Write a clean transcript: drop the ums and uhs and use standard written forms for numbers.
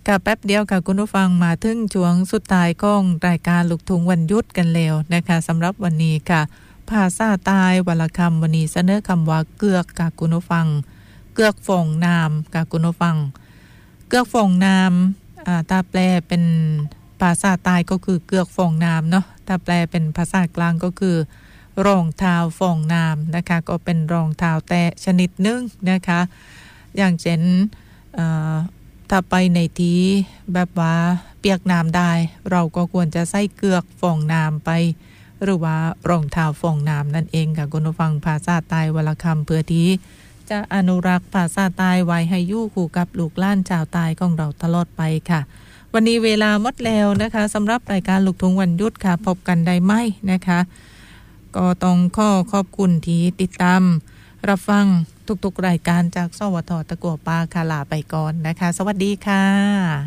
ค่ะแป๊บเดียวค่ะคุณผู้ฟังมาถึงช่วงสุดท้ายของรายการลูกทุ่งวันหยุดกันแล้วนะคะสำหรับวันนี้ค่ะภาษาใต้วรรณคำวันนี้เสนอคำว่าเกือกค่ะคุณผู้ฟังเกือกฝงนามค่ะคุณผู้ฟังเกือกฝงนามถ้าแปลเป็นภาษาใต้ก็คือเกือกฝงนามเนาะถ้าแปลเป็นภาษากลางก็คือรองเท้าฝงนามนะคะก็เป็นรองเท้าแตะชนิดนึงนะคะอย่างเช่นถ้าไปในที่แบบว่าเปียกน้ำได้เราก็ควรจะใส่เกือกฟองน้ำไปหรือว่ารองเท้าฟองน้ำนั่นเองค่ะคุณผู้ฟังภาษาใต้วรรณคำเพื่อที่จะอนุรักษ์ภาษาใต้ไว้ให้อยู่คู่กับลูกหลานชาวใต้ของเราตลอดไปค่ะวันนี้เวลาหมดแล้วนะคะสำหรับรายการลูกทุ่งวันหยุดค่ะพบกันได้ไหมนะคะก็ต้องขอบคุณที่ติดตามรับฟังทุกๆรายการจากสวท.ตะกั่วป่าค่ะลาไปก่อนนะคะสวัสดีค่ะ